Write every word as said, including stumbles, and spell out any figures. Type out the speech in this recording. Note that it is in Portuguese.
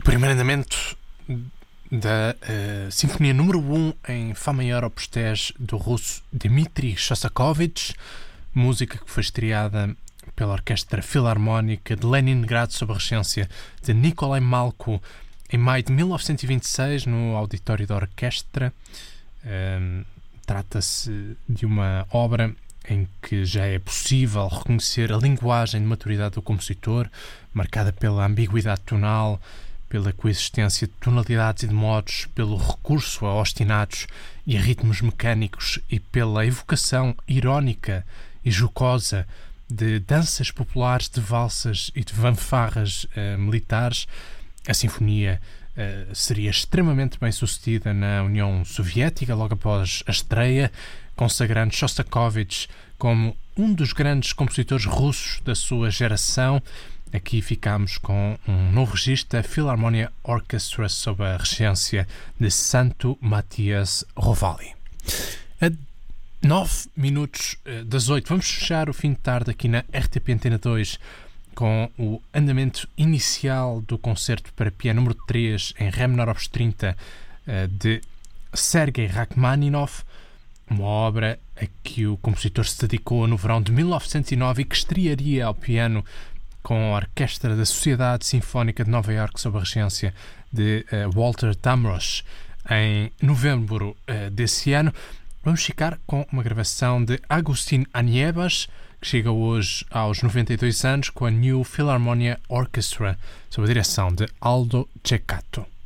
primeiro andamento da uh, Sinfonia número um em Fá maior opus dez do russo Dmitri Shostakovich, música que foi estreada pela Orquestra Filarmónica de Leningrado sob a regência de Nikolai Malko em maio de mil novecentos e vinte e seis no auditório da orquestra. Um, trata-se de uma obra em que já é possível reconhecer a linguagem de maturidade do compositor, marcada pela ambiguidade tonal, pela coexistência de tonalidades e de modos, pelo recurso a ostinatos e a ritmos mecânicos e pela evocação irónica e jocosa de danças populares, de valsas e de fanfarras uh, militares. A sinfonia uh, seria extremamente bem sucedida na União Soviética logo após a estreia, consagrando Shostakovich como um dos grandes compositores russos da sua geração. Aqui ficamos com um novo registro da Philharmonia Orchestra sob a regência de Santo Matias Rovali. A nove minutos das oito, vamos fechar o fim de tarde aqui na R T P Antena dois com o andamento inicial do concerto para piano número três em Ré menor opus trinta de Sergei Rachmaninoff, uma obra a que o compositor se dedicou no verão de mil novecentos e nove e que estrearia ao piano com a Orquestra da Sociedade Sinfónica de Nova Iorque sob a regência de uh, Walter Damrosch em novembro uh, desse ano. Vamos ficar com uma gravação de Agustin Aniebas, que chega hoje aos noventa e dois anos, com a New Philharmonia Orchestra sob a direção de Aldo Ceccato.